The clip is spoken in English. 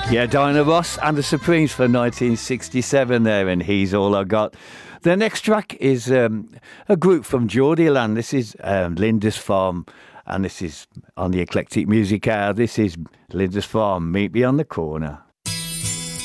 Yeah, Diana Ross and the Supremes for 1967 there, and He's All I Got. The next track is a group from Geordieland. This is Lindisfarne, and this is on the Eclectic Music Hour. This is Lindisfarne, Meet Me on the Corner.